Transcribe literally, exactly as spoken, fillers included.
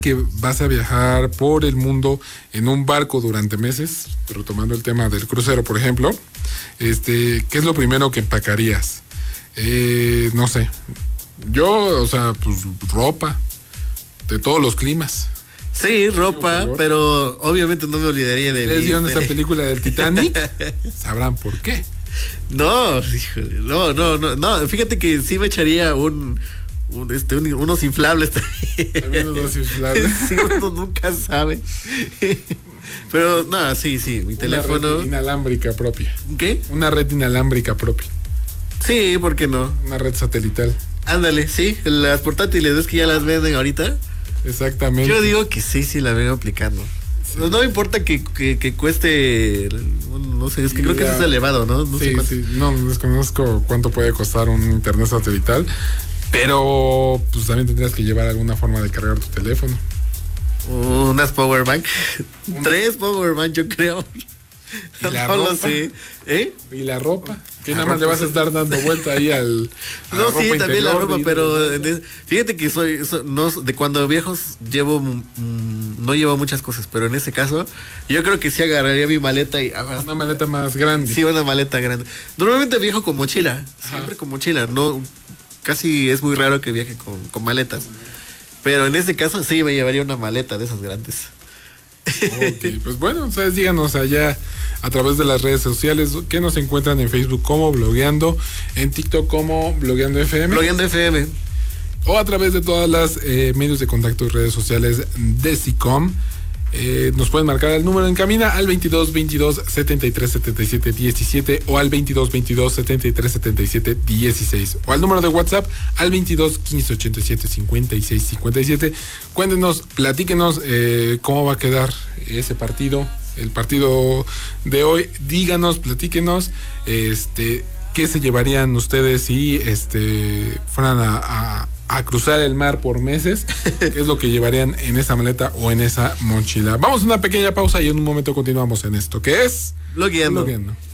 que vas a viajar por el mundo en un barco durante meses, retomando el tema del crucero, por ejemplo, este, ¿qué es lo primero que empacarías? Eh, no sé, yo, o sea, pues ropa, de todos los climas. Sí, ropa, pero obviamente no me olvidaría de... ¿Les vieron esa película del Titanic? Sabrán por qué. No, híjole, no, no, no, no, fíjate que sí me echaría un... Un, este, un, unos inflables también. Unos inflables. Sí, uno nunca sabe. Pero no, sí, sí, mi Una teléfono. Red inalámbrica propia. ¿Qué? Una red inalámbrica propia. Sí, ¿por qué no? Una red satelital. Ándale, sí, las portátiles, ¿ves que ya las venden ahorita? Exactamente. Yo digo que sí, sí la vengo aplicando. Sí. No, no me importa que, que, que cueste, no sé, es que y creo ya, que eso es elevado, ¿no? No sí, sé sí, no, desconozco cuánto puede costar un internet satelital. Pero pues también tendrías que llevar alguna forma de cargar tu teléfono. Unas power bank. Una. Tres power bank, yo creo. ¿Y la no ropa? Lo sé. ¿Eh? ¿Y la ropa? Que nada más le vas a estar dando vuelta ahí al... No, sí, también la ropa, pero de, fíjate que soy, soy no, de cuando viejos llevo, mmm, no llevo muchas cosas, pero en ese caso, yo creo que sí agarraría mi maleta y... Ah, una maleta más grande. Sí, una maleta grande. Normalmente viajo con mochila, siempre Ajá. con mochila, no... Casi es muy raro que viaje con, con maletas. Pero en este caso sí me llevaría una maleta de esas grandes. Ok, pues bueno, ustedes díganos allá a través de las redes sociales que nos encuentran en Facebook como Blogueando, en TikTok como Blogueando F M. Blogueando F M. O a través de todas las eh, medios de contacto y redes sociales de SICOM. Eh, nos pueden marcar el número en cabina al veintidós veintidós setenta y tres setenta y siete diecisiete o al veintidós veintidós setenta y tres setenta y siete dieciséis o al número de WhatsApp al veintidós quince ochenta y siete cincuenta y seis cincuenta y siete. Cuéntenos, platíquenos eh, cómo va a quedar ese partido, el partido de hoy. Díganos, platíquenos, este, qué se llevarían ustedes si este fueran a, a a cruzar el mar por meses, qué es lo que llevarían en esa maleta o en esa mochila. Vamos a una pequeña pausa y en un momento continuamos en esto, que es Blogueando. Blogueando.